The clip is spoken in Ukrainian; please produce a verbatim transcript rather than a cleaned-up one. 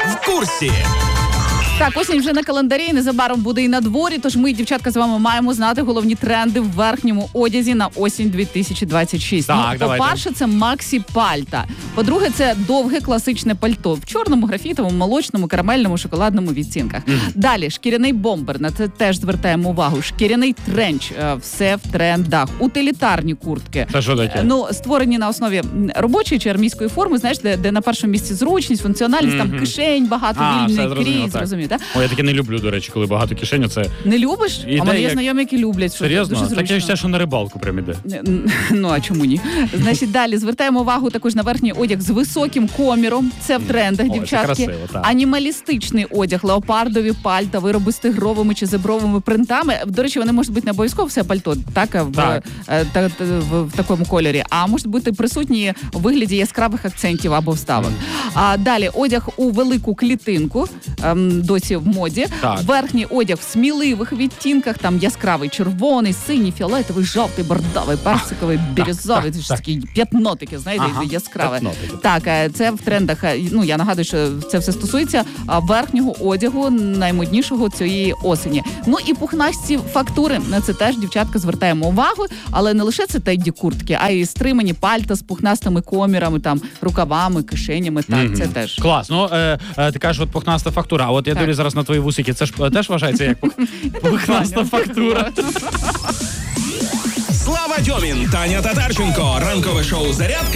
в курсі. Так, осінь вже на календарі, і незабаром буде і на дворі, тож ми, дівчатка, з вами маємо знати головні тренди в верхньому одязі на осінь дві тисячі двадцять шість. Так, ну, давайте. по-перше, це Максі Пальта. По-друге, це довге класичне пальто в чорному, графітовому, молочному, карамельному, шоколадному відцінках. Mm. Далі, шкіряний бомбер, на це теж звертаємо увагу. Шкіряний тренч, все в трендах. Утилітарні куртки. Це що таке? Ну, створені на основі робочої чи армійської форми, знаєш, де, де на першому місці зручність, функціональність, mm-hmm. там кишень багато, а, вільний крій, зрозуміло, зрозумів, так? О, я таке не люблю, до речі, коли багато кишень, це... Не любиш? Іде а мене є як... знайомі, які люблять. Серйозно? Так я вважаю, що на рибалку прям іде. Ну, а чому ні? Значить, далі звертаємо увагу також на верхній одяг з високим коміром. Це в трендах, О, дівчатки. це красиво, так. Анімалістичний одяг, леопардові пальта, вироби з тигровими чи зебровими принтами. До речі, вони можуть бути не обов'язково все пальто, так, в, так. Та, та, в, в такому кольорі, а можуть бути присутні у вигляді яскравих акцентів або вставок. Mm. А далі одяг у велику клітинку, ем, досі в моді. Так. Верхній одяг в сміливих відтінках, там яскравий червоний, синій, фіолетовий, жовтий, бордовий, персиковий, бірюзовий, це ж такі п'ятно таке, знаєте, ага, яскраве. Так, це в трендах, ну я нагадую, що це все стосується верхнього одягу, наймоднішого цієї осені. Ну і пухнасті фактури, на це теж, дівчатка, звертаємо увагу, але не лише це тедді куртки, а й стримані пальта з пухнастими комірами, там, рукавами, кишенями, так, mm-hmm. це теж. Клас, ну, е, е, ти кажеш, от пухнаста фактура, а от я дивлюсь зараз на твої вусики, це ж теж вважається як пух... пухнаста фактура. Слава Дьомін, Таня Татарченко, ранкове шоу «Зарядка»